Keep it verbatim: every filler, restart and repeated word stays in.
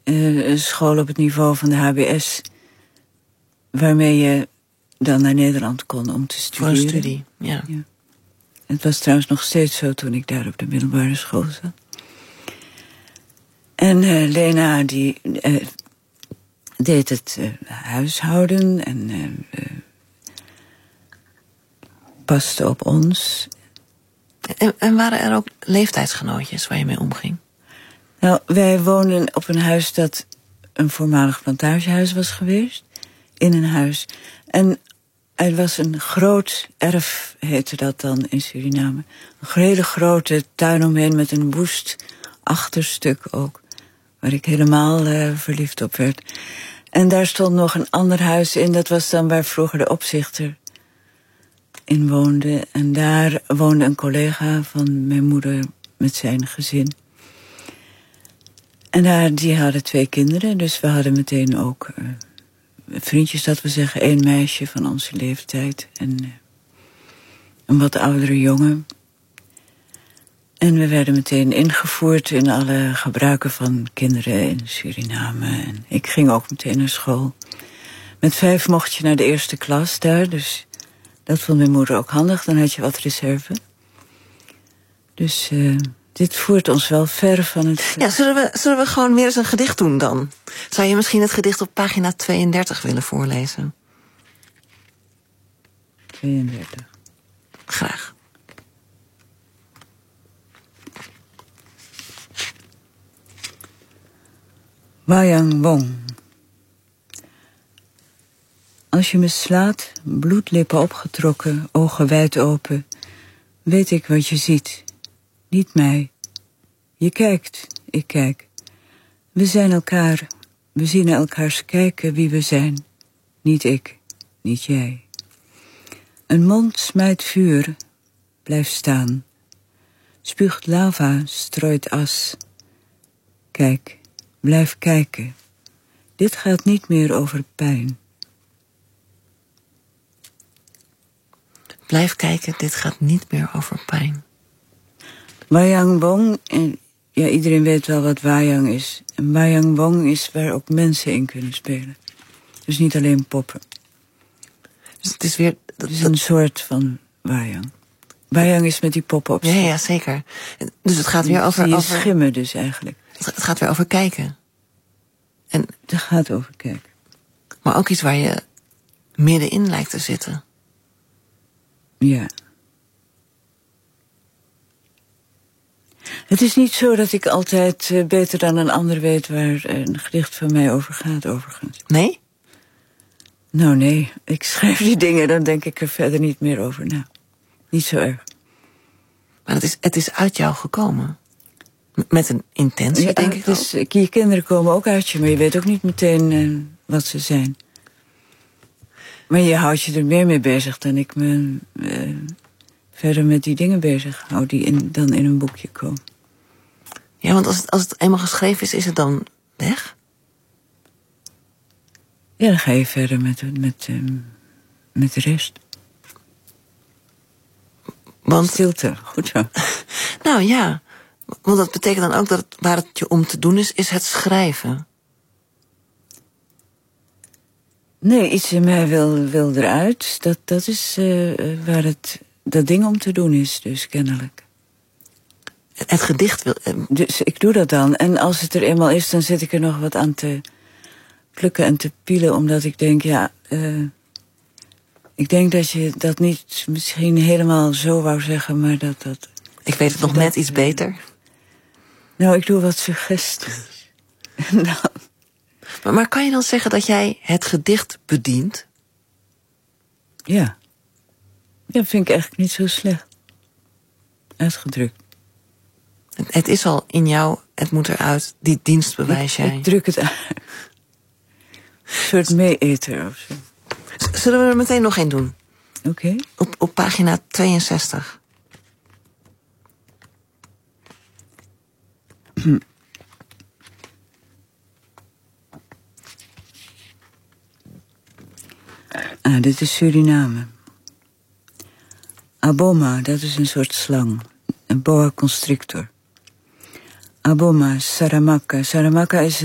uh, een school op het niveau van de H B S, waarmee je dan naar Nederland kon om te studeren. Voor een studie, ja. ja. Het was trouwens nog steeds zo toen ik daar op de middelbare school zat. En uh, Lena, die uh, deed het uh, huishouden en uh, uh, paste op ons. En, en waren er ook leeftijdsgenootjes waar je mee omging? Nou, wij woonden op een huis dat een voormalig plantagehuis was geweest. In een huis. En er was een groot erf, heette dat dan in Suriname. Een hele grote tuin omheen met een woest achterstuk ook. Waar ik helemaal uh, verliefd op werd. En daar stond nog een ander huis in. Dat was dan waar vroeger de opzichter in woonde. En daar woonde een collega van mijn moeder met zijn gezin. En daar, die hadden twee kinderen. Dus we hadden meteen ook uh, vriendjes, dat we zeggen. Één meisje van onze leeftijd. En uh, een wat oudere jongen. En we werden meteen ingevoerd in alle gebruiken van kinderen in Suriname. En ik ging ook meteen naar school. Met vijf mocht je naar de eerste klas daar. Dus dat vond mijn moeder ook handig. Dan had je wat reserve. Dus uh, dit voert ons wel ver van het... Ja, zullen we, zullen we gewoon weer eens een gedicht doen dan? Zou je misschien het gedicht op pagina tweeëndertig willen voorlezen? tweeëndertig. Graag. Wayang Wong. Als je me slaat, bloedlippen opgetrokken, ogen wijd open, weet ik wat je ziet. Niet mij. Je kijkt, ik kijk. We zijn elkaar, we zien elkaars kijken wie we zijn. Niet ik, niet jij. Een mond smijt vuur, blijft staan. Spuugt lava, strooit as. Kijk. Blijf kijken. Dit gaat niet meer over pijn. Blijf kijken, dit gaat niet meer over pijn. Wayang Wong, en ja, iedereen weet wel wat Wayang is. En Wayang Wong is waar ook mensen in kunnen spelen. Dus niet alleen poppen. Dus het is weer... Het is een soort van Wayang. Wayang is met die poppen op. Ja, ja, zeker. Dus het gaat weer over... Die over... schimmen dus eigenlijk. Het gaat weer over kijken. En, het gaat over kijken. Maar ook iets waar je middenin lijkt te zitten. Ja. Het is niet zo dat ik altijd uh, beter dan een ander weet waar een gedicht van mij over gaat, overigens. Nee? Nou, nee. Ik schrijf die dingen, dan denk ik er verder niet meer over na. Niet zo erg. Maar het is, het is uit jou gekomen. Met een intentie, ja, denk ik dus, ook. Je kinderen komen ook uit je, maar je weet ook niet meteen uh, wat ze zijn. Maar je houdt je er meer mee bezig dan ik me uh, verder met die dingen bezig hou die in, dan in een boekje komen. Ja, want als het, als het eenmaal geschreven is, is het dan weg? Ja, dan ga je verder met, met, uh, met de rest. Want... Stilte, goed zo. Nou ja... Want dat betekent dan ook dat het, waar het je om te doen is, is het schrijven. Nee, iets in mij wil, wil eruit. Dat, dat is uh, waar het dat ding om te doen is, dus kennelijk. Het, het gedicht wil... Uh... Dus ik doe dat dan. En als het er eenmaal is, dan zit ik er nog wat aan te plukken en te pielen. Omdat ik denk, ja... Uh, ik denk dat je dat niet misschien helemaal zo wou zeggen, maar dat dat... Ik weet het nog dat, net iets beter. Nou, ik doe wat suggesties. nou. maar, maar kan je dan zeggen dat jij het gedicht bedient? Ja. Ja, vind ik eigenlijk niet zo slecht. Uitgedrukt. Het, het is al in jou, het moet eruit. Die dienst bewijs jij. Ik, ik druk het uit. Een soort mee-eter of zo. Zullen we er meteen nog één doen? Oké. Okay. Op, op pagina tweeënzestig. Ah, dit is Suriname. Aboma, dat is een soort slang. Een boa constrictor. Aboma, Saramaka. Saramaka is